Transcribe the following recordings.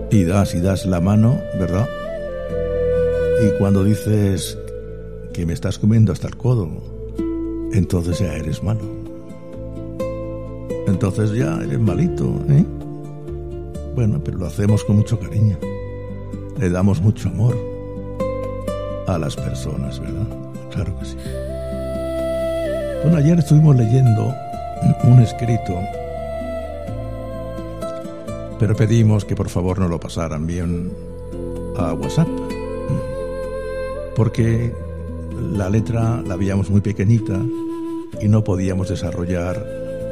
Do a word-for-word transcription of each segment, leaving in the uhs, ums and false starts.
y das y das la mano, ¿verdad? Y cuando dices que me estás comiendo hasta el codo, entonces ya eres malo. Entonces ya eres malito, ¿eh? Bueno, pero lo hacemos con mucho cariño. Le damos mucho amor a las personas, ¿verdad? Claro que sí. Bueno, ayer estuvimos leyendo un escrito, pero pedimos que por favor nos lo pasaran bien a WhatsApp, porque la letra la veíamos muy pequeñita y no podíamos desarrollar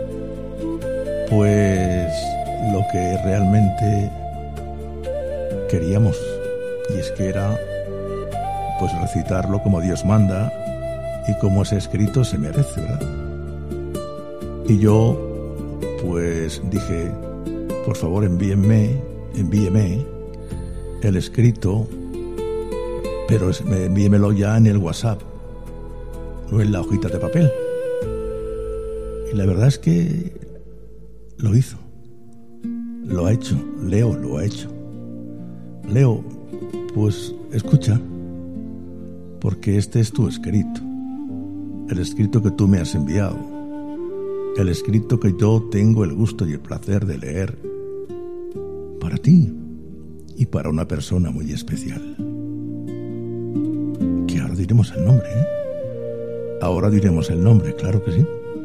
pues lo que realmente queríamos, y es que era pues recitarlo como Dios manda y como ese escrito se merece, ¿verdad? Y yo pues dije, por favor envíenme, envíeme el escrito, pero envíemelo ya en el WhatsApp, no en la hojita de papel. Y la verdad es que lo hizo, lo ha hecho, Leo lo ha hecho. Leo, pues escucha, porque este es tu escrito, el escrito que tú me has enviado, el escrito que yo tengo el gusto y el placer de leer para ti y para una persona muy especial. Que ahora diremos el nombre, ¿eh? Ahora diremos el nombre, claro que sí.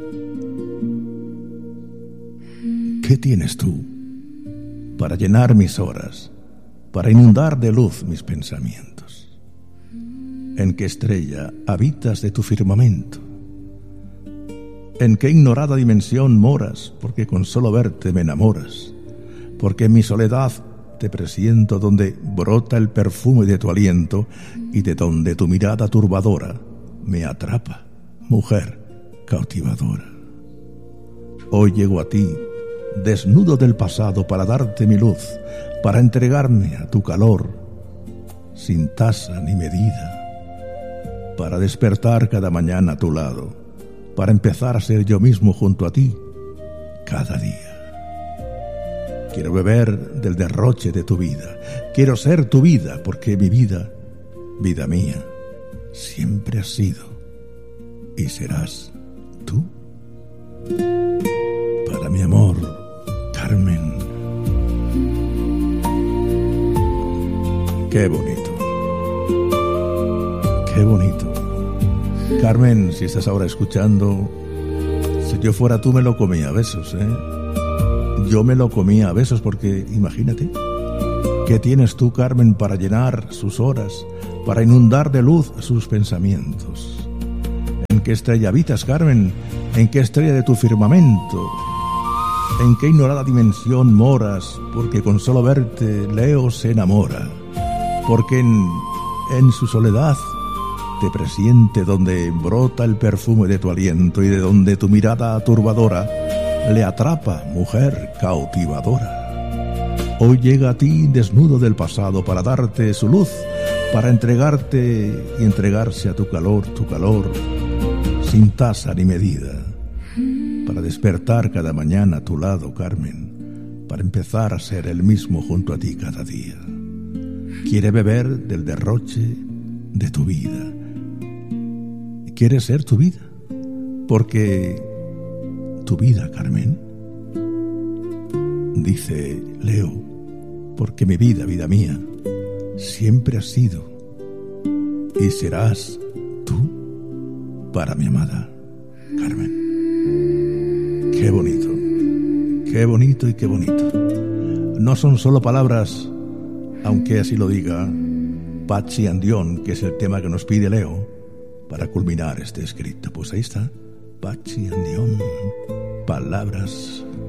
¿Qué tienes tú para llenar mis horas, para inundar de luz mis pensamientos? ¿En qué estrella habitas de tu firmamento? ¿En qué ignorada dimensión moras? Porque con solo verte me enamoras. Porque en mi soledad te presiento, donde brota el perfume de tu aliento y de donde tu mirada turbadora me atrapa, mujer cautivadora. Hoy llego a ti, desnudo del pasado, para darte mi luz, para entregarme a tu calor, sin tasa ni medida, para despertar cada mañana a tu lado, para empezar a ser yo mismo junto a ti cada día. Quiero beber del derroche de tu vida, quiero ser tu vida, porque mi vida, vida mía, siempre has sido y serás tú. Para mi amor, Carmen. Qué bonito. Qué bonito. Carmen, si estás ahora escuchando, si yo fuera tú me lo comía a besos, ¿eh? Yo me lo comía a besos, porque imagínate, ¿qué tienes tú, Carmen, para llenar sus horas, para inundar de luz sus pensamientos? ¿En qué estrella habitas, Carmen? ¿En qué estrella de tu firmamento? ¿En qué ignorada dimensión moras? Porque con solo verte Leo se enamora. Porque en, en su soledad te presiente, donde brota el perfume de tu aliento y de donde tu mirada turbadora le atrapa, mujer cautivadora. Hoy llega a ti desnudo del pasado para darte su luz, para entregarte y entregarse a tu calor, tu calor, sin tasa ni medida, para despertar cada mañana a tu lado, Carmen, para empezar a ser el mismo junto a ti cada día. Quiere beber del derroche de tu vida. Quiere ser tu vida, porque tu vida, Carmen, dice Leo, porque mi vida, vida mía, siempre has sido y serás tú para mi amada Carmen. Qué bonito, qué bonito y qué bonito. No son solo palabras, aunque así lo diga Patsy and Dion, que es el tema que nos pide Leo para culminar este escrito. Pues ahí está, Patsy and Dion, palabras